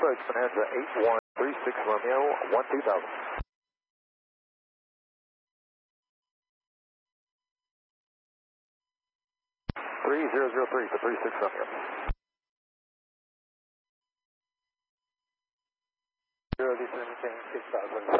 approach, Bonanza 8136 Romeo, 12000. 3003 for 36 Romeo. 0 descending 6000.